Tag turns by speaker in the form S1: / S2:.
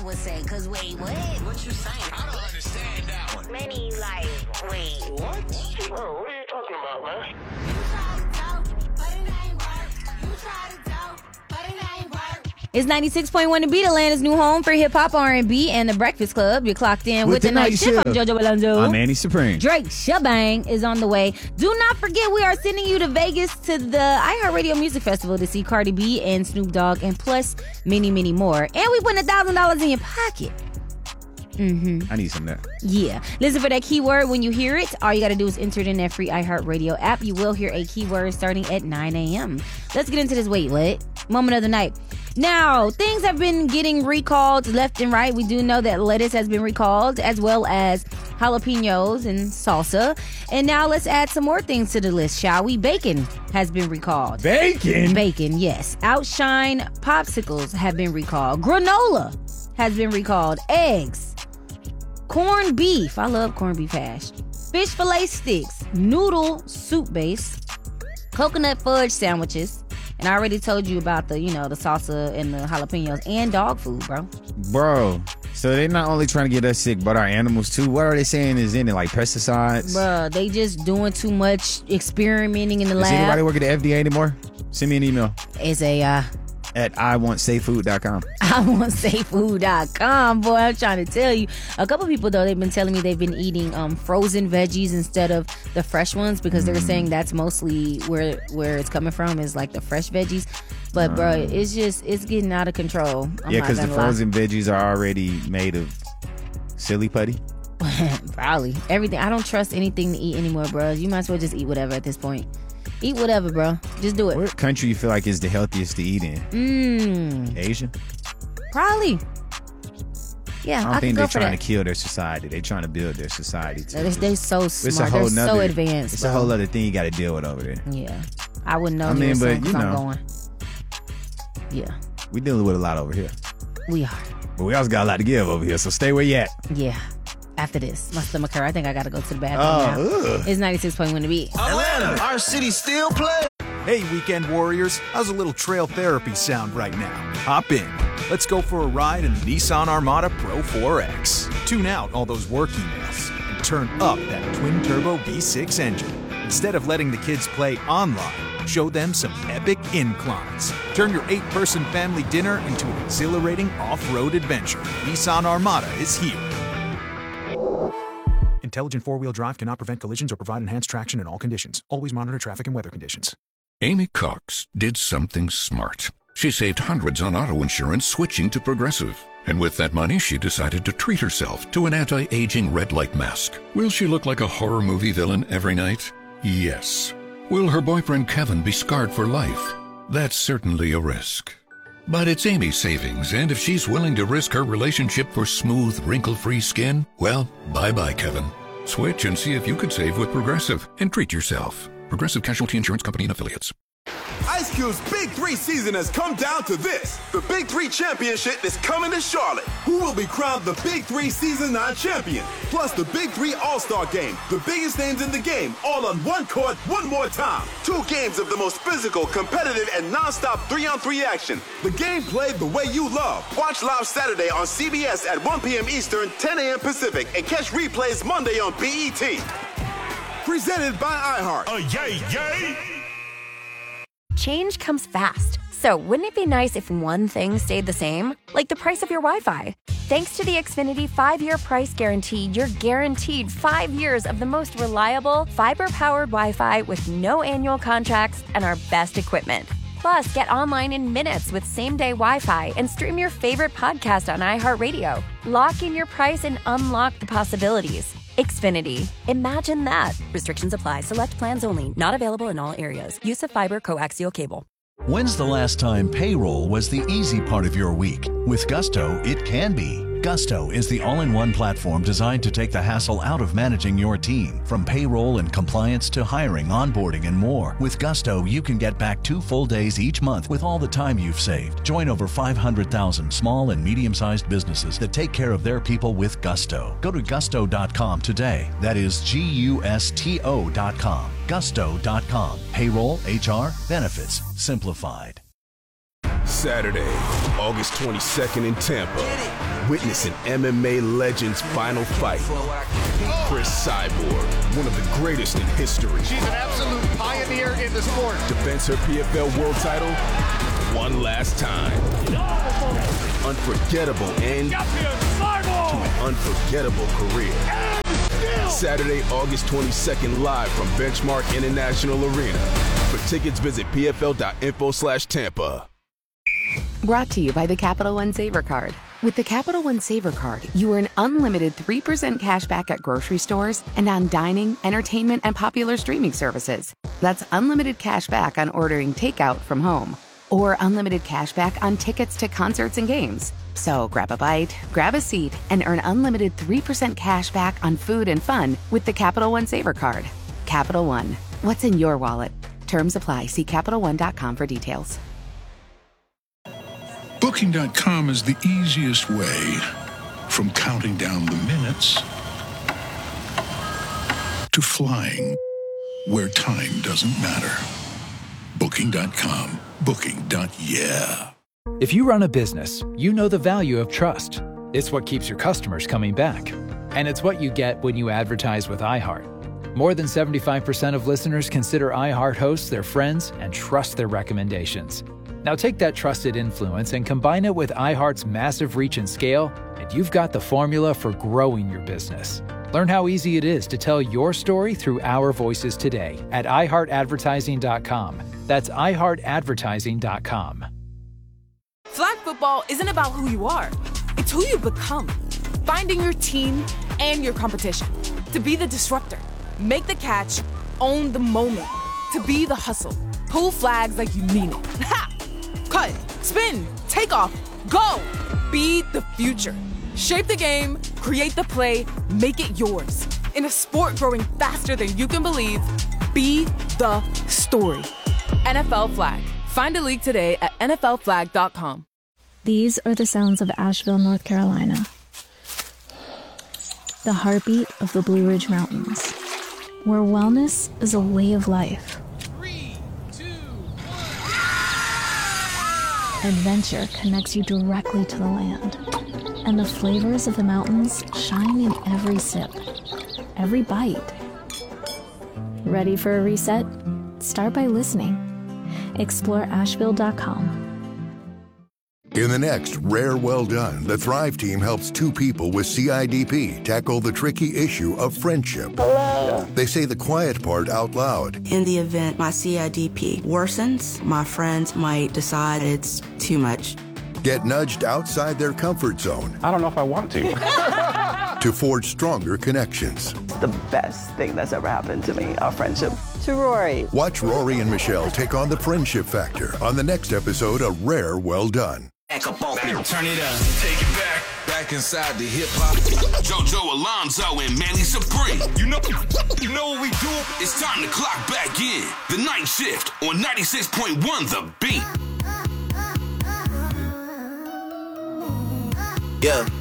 S1: would say. Cause wait, what?
S2: What you saying? I don't understand that one.
S1: Many like, wait.
S2: What?
S3: Bro, what are you talking about, man?
S4: You try to talk, but it ain't work. You try to talk, but it ain't work.
S5: It's 96.1 to be Atlanta's new home for hip-hop, R&B, and The Breakfast Club. You're clocked in with the night shift. I'm JoJo Alonzo.
S6: I'm Andy Supreme.
S5: Drake Shabang is on the way. Do not forget, we are sending you to Vegas to the iHeartRadio Music Festival to see Cardi B and Snoop Dogg, and plus many, many more. And we putting $1,000 in your pocket.
S6: I need some of that.
S5: Yeah. Listen for that keyword when you hear it. All you got to do is enter it in that free iHeartRadio app. You will hear a keyword starting at 9 a.m. Let's get into this Wait What moment of the night. Now, things have been getting recalled left and right. We do know that lettuce has been recalled, as well as jalapenos and salsa. And now let's add some more things to the list, shall we? Bacon has been recalled.
S6: Bacon?
S5: Bacon, yes. Outshine popsicles have been recalled. Granola has been recalled. Eggs. Corned beef. I love corned beef hash. Fish fillet sticks. Noodle soup base. Coconut fudge sandwiches. And I already told you about the salsa and the jalapenos and dog food, bro.
S6: Bro, so they're not only trying to get us sick, but our animals too. What are they saying is in it, like pesticides?
S5: Bro, they just doing too much experimenting in the lab.
S6: Does anybody work at the FDA anymore? Send me an email.
S5: It's
S6: at iwantsafefood.com.
S5: iwantsafefood.com. Boy, I'm trying to tell you. A couple people, though, they've been telling me they've been eating frozen veggies instead of the fresh ones, because they're saying that's mostly where it's coming from, is like the fresh veggies. But, bro, it's getting out of control.
S6: Yeah, because the frozen veggies are already made of silly putty.
S5: Probably. Everything. I don't trust anything to eat anymore, bro. You might as well just eat whatever at this point. Eat whatever, bro. Just do it.
S6: What country you feel like is the healthiest to eat in? Asia?
S5: Probably. Yeah,
S6: I don't think they're trying to kill their society. They're trying to build their society too.
S5: They're so smart. They're so advanced.
S6: It's a whole other thing you got to deal with over there.
S5: Yeah. I wouldn't know.
S6: But you know.
S5: I'm going. Yeah.
S6: We dealing with a lot over here.
S5: We are.
S6: But we also got a lot to give over here, so stay where you at.
S5: Yeah. After this, my stomach hurt. I think I got to go to the bathroom now. It's 96.1 to be.
S2: Atlanta, our city still play.
S7: Hey, weekend warriors. How's a little trail therapy sound right now? Hop in. Let's go for a ride in the Nissan Armada Pro 4X. Tune out all those work emails and turn up that twin-turbo V6 engine. Instead of letting the kids play online, show them some epic inclines. Turn your 8-person family dinner into an exhilarating off-road adventure. Nissan Armada is here. Intelligent four-wheel drive cannot prevent collisions or provide enhanced traction in all conditions. Always monitor traffic and weather conditions.
S8: Amy Cox did something smart. She saved hundreds on auto insurance switching to Progressive. And with that money, she decided to treat herself to an anti-aging red light mask. Will she look like a horror movie villain every night? Yes. Will her boyfriend Kevin be scarred for life? That's certainly a risk. But it's Amy's savings, and if she's willing to risk her relationship for smooth, wrinkle-free skin, well, bye-bye, Kevin. Switch and see if you could save with Progressive and treat yourself. Progressive Casualty Insurance Company and Affiliates.
S9: Ice Cube's Big 3 season has come down to this. The Big 3 Championship is coming to Charlotte. Who will be crowned the Big 3 Season 9 champion? Plus the Big 3 All-Star Game. The biggest names in the game, all on one court, one more time. 2 games of the most physical, competitive, and non-stop 3-on-3 action. The game played the way you love. Watch live Saturday on CBS at 1 p.m. Eastern, 10 a.m. Pacific, and catch replays Monday on BET. Presented by iHeart.
S3: Yay, yay!
S10: Change comes fast. So wouldn't it be nice if one thing stayed the same? Like the price of your Wi-Fi. Thanks to the Xfinity 5-year price guarantee, you're guaranteed 5 years of the most reliable, fiber-powered Wi-Fi with no annual contracts and our best equipment. Plus, get online in minutes with same-day Wi-Fi and stream your favorite podcast on iHeartRadio. Lock in your price and unlock the possibilities. Xfinity. Imagine that. Restrictions apply. Select plans only. Not available in all areas. Use of fiber coaxial cable.
S11: When's the last time payroll was the easy part of your week? With Gusto, it can be. Gusto is the all-in-one platform designed to take the hassle out of managing your team. From payroll and compliance to hiring, onboarding, and more. With Gusto, you can get back 2 full days each month with all the time you've saved. Join over 500,000 small and medium-sized businesses that take care of their people with Gusto. Go to gusto.com today. That is Gusto.com. Gusto.com. Payroll, HR, benefits, simplified.
S9: Saturday, August 22nd in Tampa. Witness an MMA legend's final fight. Chris Cyborg, one of the greatest in history.
S12: She's an absolute pioneer in the sport.
S9: Defends her PFL world title one last time. Unforgettable end to an unforgettable career. Saturday, August 22nd, live from Benchmark International Arena. For tickets, visit pfl.info/Tampa.
S13: Brought to you by the Capital One Saver Card. With the Capital One Saver Card, you earn unlimited 3% cash back at grocery stores and on dining, entertainment, and popular streaming services. That's unlimited cash back on ordering takeout from home, or unlimited cash back on tickets to concerts and games. So grab a bite, grab a seat, and earn unlimited 3% cash back on food and fun with the Capital One Saver Card. Capital One, what's in your wallet? Terms apply. See CapitalOne.com for details.
S14: Booking.com is the easiest way from counting down the minutes to flying where time doesn't matter. Booking.com. Booking.yeah.
S15: If you run a business, you know the value of trust. It's what keeps your customers coming back. And it's what you get when you advertise with iHeart. More than 75% of listeners consider iHeart hosts their friends and trust their recommendations. Now take that trusted influence and combine it with iHeart's massive reach and scale, and you've got the formula for growing your business. Learn how easy it is to tell your story through our voices today at iHeartAdvertising.com. That's iHeartAdvertising.com.
S16: Flag football isn't about who you are. It's who you become. Finding your team and your competition. To be the disruptor. Make the catch. Own the moment. To be the hustle. Pull flags like you mean it. Ha! Cut, spin, take off, go! Be the future. Shape the game, create the play, make it yours. In a sport growing faster than you can believe, be the story. NFL Flag. Find a league today at nflflag.com.
S17: These are the sounds of Asheville, North Carolina. The heartbeat of the Blue Ridge Mountains, where wellness is a way of life. Adventure connects you directly to the land, and the flavors of the mountains shine in every sip, every bite. Ready for a reset? Start by listening. Explore Asheville.com.
S18: In the next Rare Well Done, the Thrive team helps two people with CIDP tackle the tricky issue of friendship.
S19: Hello.
S18: They say the quiet part out loud.
S19: In the event my CIDP worsens, my friends might decide it's too much.
S18: Get nudged outside their comfort zone.
S20: I don't know if I want to.
S18: To forge stronger connections.
S21: The best thing that's ever happened to me, our friendship. To Rory.
S18: Watch Rory and Michelle take on the friendship factor on the next episode of Rare Well Done.
S2: Turn it up. Take it back inside the hip hop. JoJo Alonzo and Manny Supreme. You know what we do? It's time to clock back in. The night shift on 96.1 The Beat.
S22: Yeah.